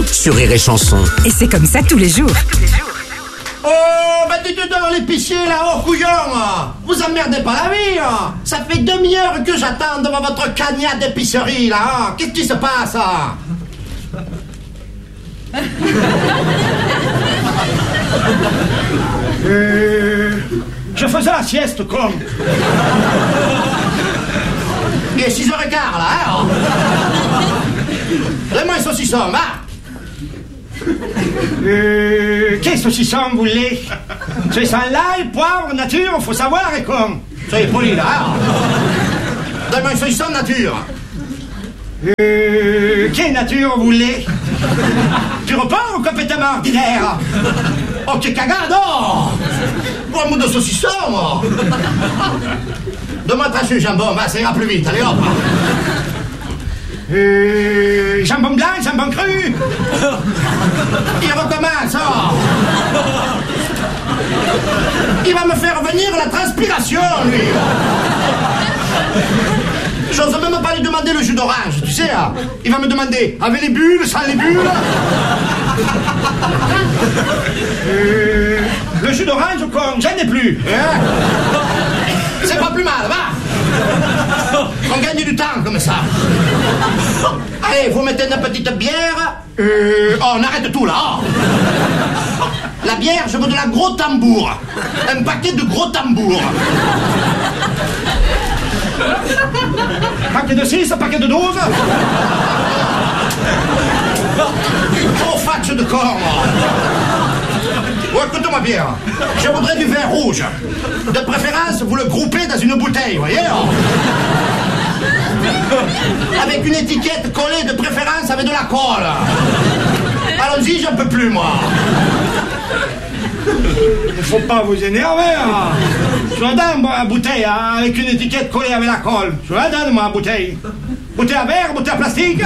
sur Rire et Chanson. Et c'est comme ça tous les jours. Oh, bah dites donc l'épicier là-haut, couillon. Vous emmerdez pas la vie. Ça fait demi-heure que j'attends devant votre cagnat d'épicerie là. Qu'est-ce qui se passe? Je faisais la sieste, con. Il est 6h15 là, hein? Donne-moi un saucisson, va. Quel saucisson vous voulez? C'est sans l'ail, poivre, nature, faut savoir, et con. Soyez poli là, hein? Donne-moi un saucisson nature. Quelle nature vous voulez? Du report ou complètement ordinaire? Oh, que cagado! Bon, un mot de saucisson. Donne-moi trancher le jambon, va, ça ira plus vite, allez hop. Jambon blanc, jambon cru. Il recommence, oh. Il va me faire venir la transpiration, lui. J'ose même pas lui demander le jus d'orange, tu sais, hein. Il va me demander avec les bulles, sans les bulles. Le jus d'orange, con, j'en ai plus. C'est pas plus mal, va. On gagne du temps comme ça. Allez, vous mettez une petite bière. Oh, on arrête tout là. Oh. La bière, je veux de la gros tambour. Un paquet de gros tambours. Paquet de 6, paquet de 12. Oh, fatch de corps. Oh, écoute-moi bien. Je voudrais du vin rouge. De préférence, vous le groupez dans une bouteille, voyez. Avec une étiquette collée, de préférence avec de la colle. Allons-y, j'en peux plus, moi. Il faut pas vous énerver, hein. Je la donne, moi, la bouteille, hein, avec une étiquette collée avec la colle. Je la donne, moi, la bouteille. Bouteille à verre, bouteille à plastique.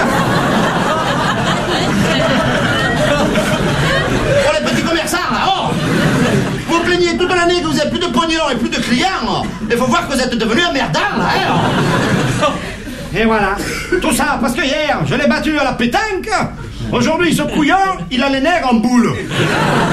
Oh, les petits commerçants, là, oh. Vous vous plaignez toute l'année que vous avez plus de pognon et plus de clients. Il faut voir que vous êtes devenus emmerdants, là, hein. Et voilà. Tout ça parce que hier, je l'ai battu à la pétanque. Aujourd'hui, ce couillon, il a les nerfs en boule.